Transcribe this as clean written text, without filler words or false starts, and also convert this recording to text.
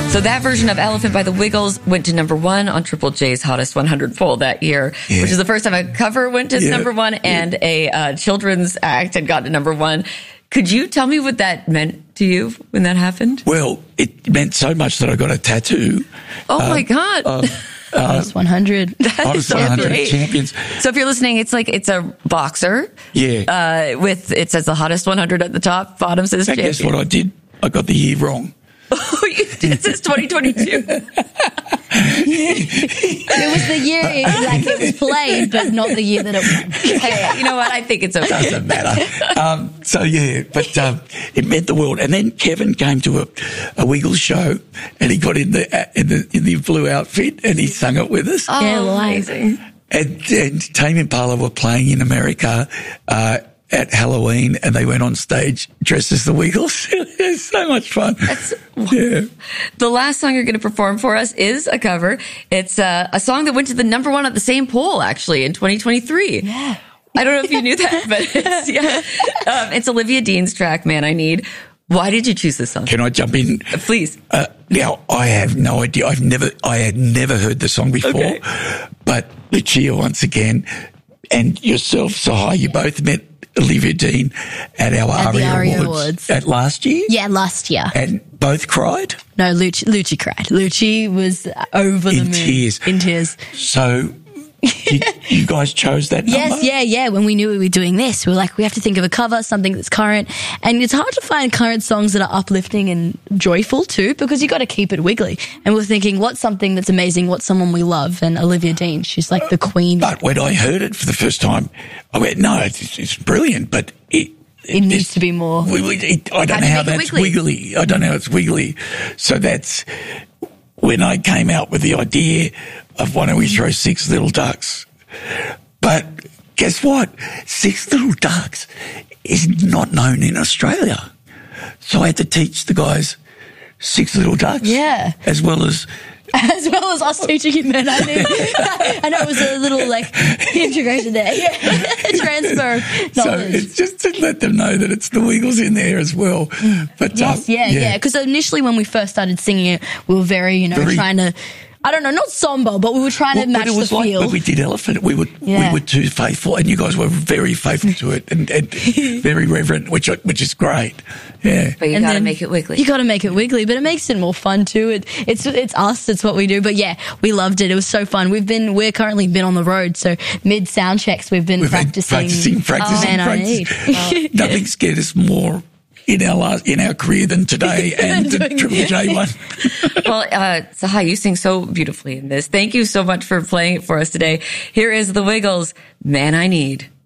So that version of Elephant by the Wiggles went to number one on Triple J's Hottest 100 poll that year, which is the first time a cover went to number one and a children's act had got to number one. Could you tell me what that meant to you when that happened? Well, it meant so much that I got a tattoo. Oh, my God. Hottest 100. Hottest 100 champions. So if you're listening, it's a boxer. Yeah. It says the Hottest 100 at the top, bottom says champion. Guess what I did? I got the year wrong. Oh, it says 2022. It was the year it was played, but not the year that it won. Hey, you know what? I think it's okay. Doesn't matter. It meant the world. And then Kevin came to a Wiggles show, and he got in the blue outfit, and he sang it with us. Oh, yeah, amazing. And Tame Impala were playing in America at Halloween, and they went on stage dressed as the Wiggles. It was so much fun. The last song you're going to perform for us is a cover. It's a song that went to the number one at the same poll, actually, in 2023. Yeah. I don't know if you knew that, but it's Olivia Dean's track, Man I Need. Why did you choose this song? Can I jump in? Please. Now, I have no idea. I had never heard the song before, but Lucia, once again, and yourself, Sahai, you both met Olivia Dean at our ARIA Awards at last year. Yeah, last year. And both cried? No, Lucci cried. Lucci was over the moon. In tears. So you guys chose that number? Yes, yeah. When we knew we were doing this, we were like, we have to think of a cover, something that's current. And it's hard to find current songs that are uplifting and joyful too, because you got to keep it wiggly. And we're thinking, what's something that's amazing? What's someone we love? And Olivia Dean, she's like the queen. But when I heard it for the first time, I went, no, it's brilliant, but it needs to be more. I don't know how that's wiggly. I don't know how it's wiggly. So that's when I came out with the idea of why don't we throw Six Little Ducks. But guess what? Six Little Ducks is not known in Australia. So I had to teach the guys Six Little Ducks. Yeah. As well as us teaching him Men I Need. I know it was a little integration there. Yeah. Transfer knowledge. So it's just to let them know that it's the Wiggles in there as well. But yes, yeah. Because initially when we first started singing it, we were very trying to, I don't know, not somber, but we were trying to match the feel. Like when we did Elephant, we were too faithful, and you guys were very faithful to it and very reverent, which is great. Yeah. But you got to make it wiggly. You got to make it wiggly, but it makes it more fun too. It's us, it's what we do. But yeah, we loved it. It was so fun. We're currently been on the road, so mid sound checks we've been practicing. Man I Need. Nothing scared us more in our career than today and the Triple J one. Well, Sahai, you sing so beautifully in this. Thank you so much for playing it for us today. Here is the Wiggles, Man I Need.